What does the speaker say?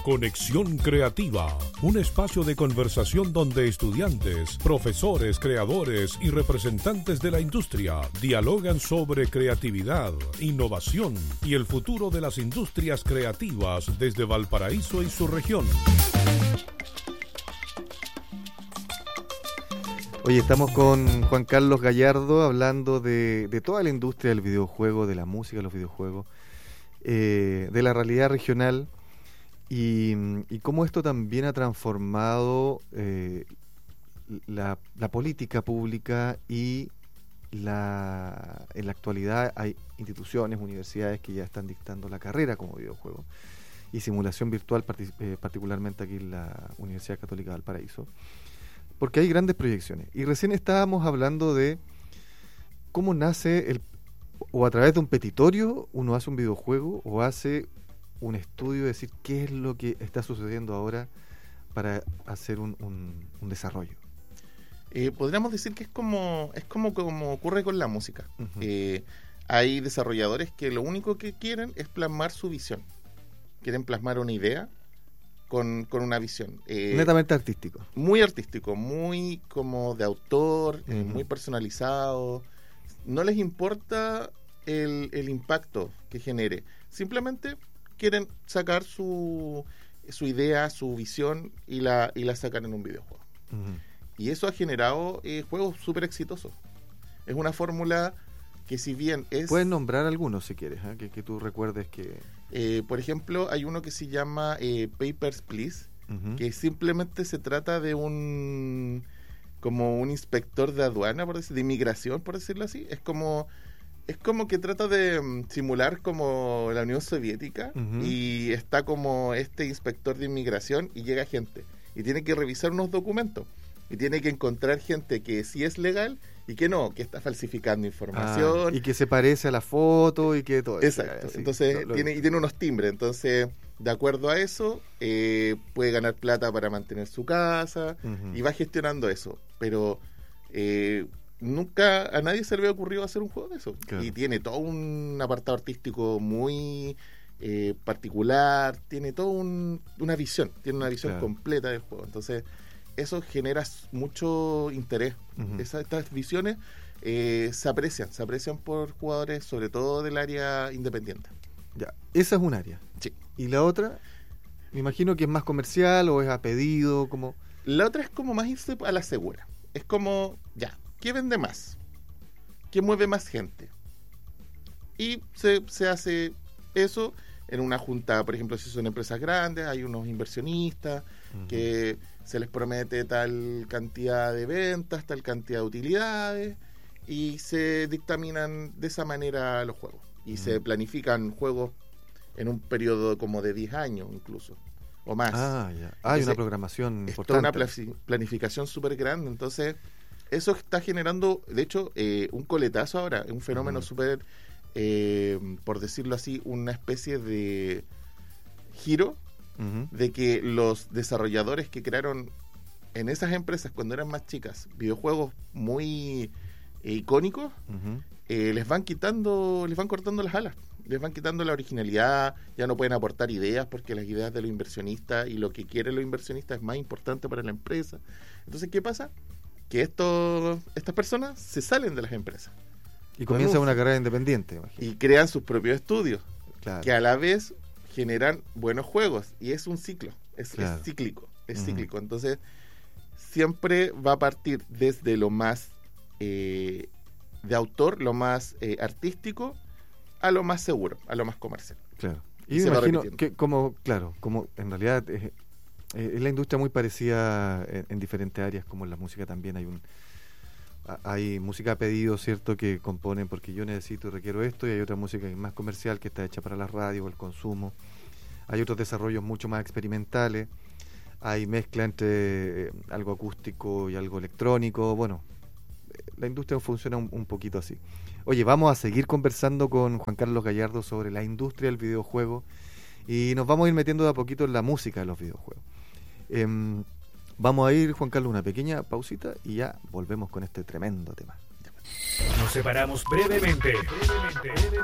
Conexión Creativa, un espacio de conversación donde estudiantes, profesores, creadores y representantes de la industria dialogan sobre creatividad, innovación y el futuro de las industrias creativas desde Valparaíso y su región. Oye, estamos con Juan Carlos Gallardo hablando de toda la industria del videojuego, de la música de los videojuegos, de la realidad regional y cómo esto también ha transformado la política pública y en la actualidad hay instituciones, universidades que ya están dictando la carrera como videojuego y simulación virtual, particularmente aquí en la Universidad Católica de Valparaíso, porque hay grandes proyecciones. Y recién estábamos hablando de cómo nace o a través de un petitorio uno hace un videojuego o hace un estudio de decir qué es lo que está sucediendo ahora para hacer un desarrollo. Podríamos decir que es como ocurre con la música. Uh-huh. Hay desarrolladores que lo único que quieren es plasmar su visión. Quieren plasmar una idea con una visión. Netamente artístico. Muy artístico, muy como de autor, uh-huh. Muy personalizado. No les importa el impacto que genere. Simplemente quieren sacar su idea, su visión y la sacan en un videojuego. Uh-huh. Y eso ha generado juegos súper exitosos. Es una fórmula que si bien es... Puedes nombrar algunos si quieres, que tú recuerdes que... por ejemplo, hay uno que se llama Papers, Please, uh-huh. que simplemente se trata de como un inspector de aduana, de inmigración, por decirlo así. Es como que trata de simular como la Unión Soviética, uh-huh. y está como este inspector de inmigración y llega gente y tiene que revisar unos documentos y tiene que encontrar gente que sí es legal y que no, que está falsificando información. Y que se parece a la foto y que todo eso. Exacto. Entonces tiene unos timbres. Entonces, de acuerdo a eso, puede ganar plata para mantener su casa, uh-huh. y va gestionando eso. Pero nunca a nadie se le había ocurrido hacer un juego de eso. Claro. Y tiene todo un apartado artístico muy particular, tiene toda una visión, claro. completa del juego. Entonces, eso genera mucho interés. Uh-huh. Estas visiones se aprecian por jugadores, sobre todo del área independiente. Ya, esa es un área. Sí. ¿Y la otra? Me imagino que es más comercial o es a pedido, como... La otra es como más irse a la segura. Es como, ya, ¿qué vende más? ¿Qué mueve más gente? Y se hace eso en una junta, por ejemplo, si son empresas grandes, hay unos inversionistas, uh-huh. que se les promete tal cantidad de ventas, tal cantidad de utilidades, y se dictaminan de esa manera los juegos. Y uh-huh. se planifican juegos en un periodo como de 10 años incluso, o más. Ah, ya. Hay una programación importante. Es una planificación súper grande. Entonces, eso está generando, de hecho, un coletazo ahora, un fenómeno uh-huh. súper, por decirlo así, una especie de giro, uh-huh. de que los desarrolladores que crearon en esas empresas cuando eran más chicas videojuegos muy icónicos, uh-huh. Les van cortando las alas, les van quitando la originalidad, ya no pueden aportar ideas porque las ideas de los inversionistas y lo que quieren los inversionistas es más importante para la empresa. Entonces, ¿qué pasa? Que estas personas se salen de las empresas y comienzan una carrera independiente, imagino. Y crean sus propios estudios, claro. que a la vez generan buenos juegos, y es un ciclo, claro. es cíclico, es uh-huh. cíclico. Entonces, siempre va a partir desde lo más de autor, lo más artístico, a lo más seguro, a lo más comercial. Claro. Y me imagino que como en realidad es la industria muy parecida en diferentes áreas, como en la música también hay música a pedido, ¿cierto?, que componen porque yo necesito y requiero esto, y hay otra música que es más comercial, que está hecha para la radio o el consumo. Hay otros desarrollos mucho más experimentales, hay mezcla entre algo acústico y algo electrónico. Bueno, la industria funciona un poquito así. Oye, vamos a seguir conversando con Juan Carlos Gallardo sobre la industria del videojuego y nos vamos a ir metiendo de a poquito en la música de los videojuegos. Vamos a ir, Juan Carlos, una pequeña pausita y ya volvemos con este tremendo tema. Nos separamos brevemente.